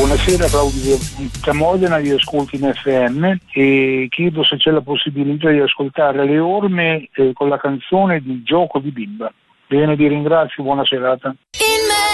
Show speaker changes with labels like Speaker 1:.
Speaker 1: Buonasera, Claudio da Modena, io ascolto in FM e chiedo se c'è la possibilità di ascoltare Le Orme con la canzone di Gioco di Bimba. Bene, vi ringrazio, buona serata.